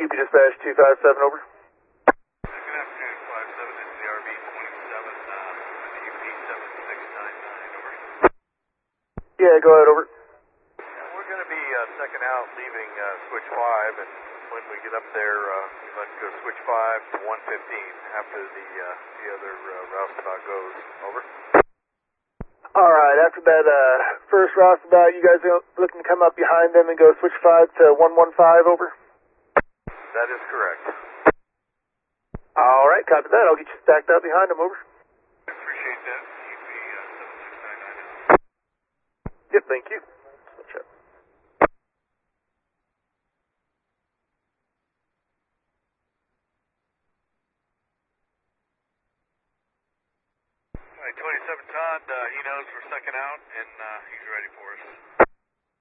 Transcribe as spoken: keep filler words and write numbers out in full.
U P dispatch two five seven, over. Good afternoon, five seven, it's the R V twenty-seven, uh, with the U P seven six nine nine, over. Yeah, go ahead, over. Yeah, we're going to be uh, second out, leaving uh, switch five, and when we get up there, uh, we'd like to go switch five to one fifteen after the, uh, the other uh, roustabout goes, over. Alright, after that uh, first roustabout, you guys are looking to come up behind them and go switch five to one one five, over? That is correct. Alright, copy that. I'll get you stacked up behind them, over. I appreciate that. U P uh, seven six nine nine. Yep, thank you. Switch up. All right, twenty-seven Todd, uh, he knows we're second out, and uh, he's ready for us.